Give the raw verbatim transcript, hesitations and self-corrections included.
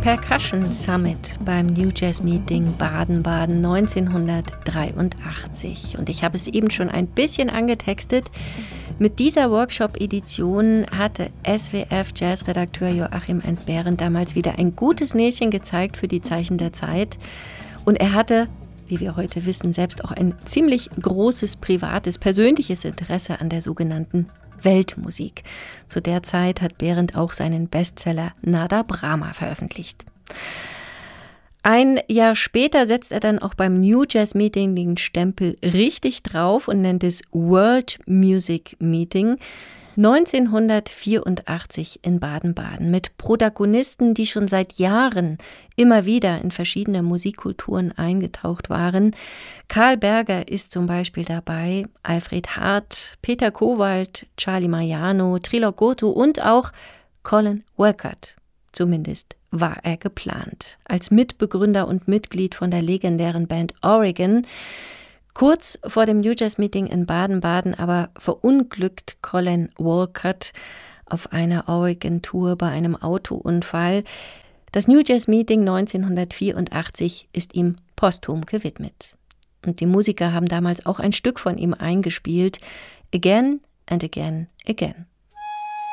Percussion Summit beim New Jazz Meeting Baden-Baden neunzehnhundertdreiundachtzig. Und ich habe es eben schon ein bisschen angetextet. Mit dieser Workshop-Edition hatte S W F-Jazz-Redakteur Joachim Ensberend damals wieder ein gutes Näschen gezeigt für die Zeichen der Zeit. Und er hatte, wie wir heute wissen, selbst auch ein ziemlich großes privates, persönliches Interesse an der sogenannten Weltmusik. Zu der Zeit hat Berend auch seinen Bestseller Nada Brahma veröffentlicht. Ein Jahr später setzt er dann auch beim New Jazz Meeting den Stempel richtig drauf und nennt es World Music Meeting. neunzehnhundertvierundachtzig in Baden-Baden mit Protagonisten, die schon seit Jahren immer wieder in verschiedene Musikkulturen eingetaucht waren. Karl Berger ist zum Beispiel dabei, Alfred Hart, Peter Kowald, Charlie Mariano, Trilok Gottu und auch Colin Urquhart. Zumindest war er geplant. Als Mitbegründer und Mitglied von der legendären Band Oregon. Kurz vor dem New Jazz Meeting in Baden-Baden aber verunglückt Colin Urquhart auf einer Oregon-Tour bei einem Autounfall. Das New Jazz Meeting neunzehnhundertvierundachtzig ist ihm posthum gewidmet. Und die Musiker haben damals auch ein Stück von ihm eingespielt. Again and again, again.